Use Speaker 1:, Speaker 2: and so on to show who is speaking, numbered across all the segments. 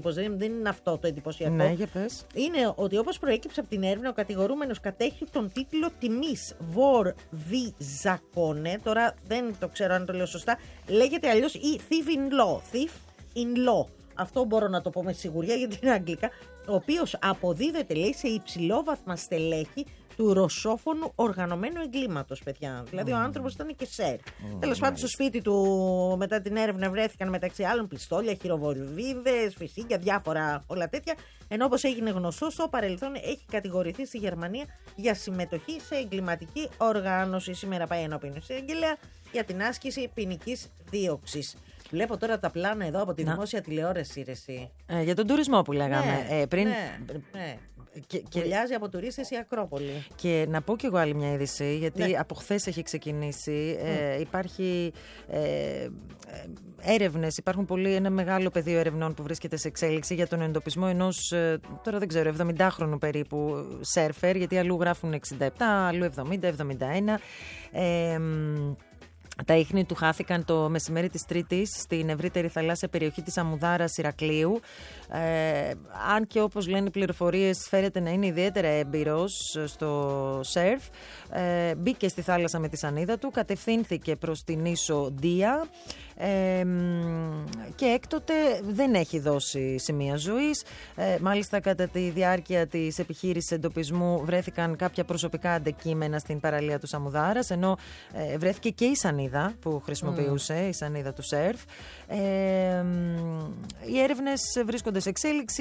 Speaker 1: κήπος. Δεν είναι αυτό το εντυπωσιακό.
Speaker 2: Ναι, για πες.
Speaker 1: Είναι ότι όπως προέκυψε από την έρευνα, ο κατηγορούμενος κατέχει τον τίτλο τιμής Vor vi Zakone. Τώρα δεν το ξέρω αν το λέω σωστά. Λέγεται αλλιώς ή Thief in Law. Thief in Law. Αυτό μπορώ να το πω με σιγουριά γιατί είναι αγγλικά. Ο οποίος αποδίδεται, λέει, σε υψηλόβαθμα στελέχη του ρωσόφωνου οργανωμένου εγκλήματος, παιδιά. Δηλαδή ο άνθρωπος ήταν και σερ. Τέλος πάντων, στο σπίτι του μετά την έρευνα βρέθηκαν μεταξύ άλλων πιστόλια, χειροβολβίδες, φυσίγγια, διάφορα όλα τέτοια. Ενώ όπως έγινε γνωστό, στο παρελθόν έχει κατηγορηθεί στη Γερμανία για συμμετοχή σε εγκληματική οργάνωση. Σήμερα πάει ενώπιον εισαγγελέα για την άσκηση ποινικής δίωξης. Βλέπω τώρα τα πλάνα εδώ από τη δημόσια τηλεόραση, ρε εσύ.
Speaker 2: Για τον τουρισμό που λέγαμε.
Speaker 1: Ναι. Κουλιάζει από τουρίστες η Ακρόπολη.
Speaker 2: Και να πω κι εγώ άλλη μια είδηση, γιατί από χθες έχει ξεκινήσει. Υπάρχει έρευνες, ένα μεγάλο πεδίο ερευνών που βρίσκεται σε εξέλιξη για τον εντοπισμό ενός, τώρα δεν ξέρω, 70χρονου περίπου σέρφερ, γιατί αλλού γράφουν 67, αλλού 70, 71. Τα ίχνη του χάθηκαν το μεσημέρι της Τρίτης στην ευρύτερη θαλάσσια περιοχή της Αμμουδάρας Ηρακλείου. Αν και όπως λένε οι πληροφορίες φέρεται να είναι ιδιαίτερα έμπειρος στο σερφ, μπήκε στη θάλασσα με τη σανίδα του, κατευθύνθηκε προς την ίσο Ντία και έκτοτε δεν έχει δώσει σημεία ζωής. Μάλιστα κατά τη διάρκεια της επιχείρησης εντοπισμού βρέθηκαν κάποια προσωπικά αντικείμενα στην παραλία του Σαμουδάρας, ενώ βρέθηκε και η σανίδα που χρησιμοποιούσε, η σανίδα του σερφ. Οι έρευνες βρίσκονται σε εξέλιξη,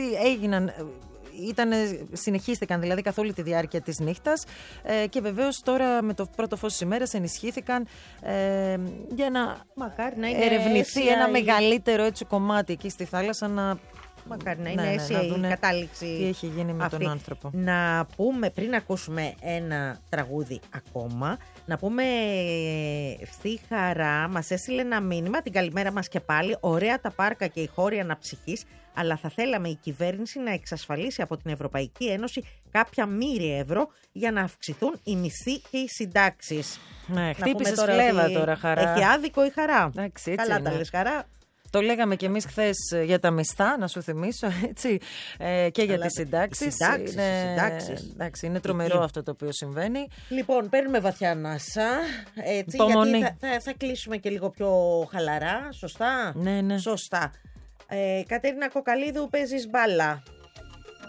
Speaker 2: συνεχίστηκαν δηλαδή καθ' όλη τη διάρκεια της νύχτας και βεβαίως τώρα με το πρώτο φως της ημέρας ενισχύθηκαν για να ερευνηθεί ένα μεγαλύτερο έτσι κομμάτι εκεί στη θάλασσα.
Speaker 1: Μακάρι να είναι αίσια η κατάληξη.
Speaker 2: Τι έχει γίνει με τον άνθρωπο.
Speaker 1: Να πούμε, πριν ακούσουμε ένα τραγούδι ακόμα, να πούμε Ευθύ Χαρά μας έστειλε ένα μήνυμα, την καλημέρα μας και πάλι. Ωραία τα πάρκα και οι χώροι αναψυχής, αλλά θα θέλαμε η κυβέρνηση να εξασφαλίσει από την Ευρωπαϊκή Ένωση κάποια μοίρια ευρώ για να αυξηθούν οι μισθοί και οι συντάξεις.
Speaker 2: Ναι, χτύπησες φλέβα τώρα, Χαρά.
Speaker 1: Έχει άδικο η Χαρά.
Speaker 2: Εντάξει,
Speaker 1: καλά τα λες, Χαρά.
Speaker 2: Το λέγαμε κι εμείς χθες για τα μισθά, να σου θυμίσω, έτσι, και για τις συντάξεις. Εντάξει, είναι τρομερό αυτό το οποίο συμβαίνει.
Speaker 1: Λοιπόν, παίρνουμε βαθιά ανάσα, έτσι, γιατί θα κλείσουμε και λίγο πιο χαλαρά, σωστά.
Speaker 2: Ναι.
Speaker 1: Σωστά. Κατερίνα Κοκαλίδου, παίζεις μπάλα.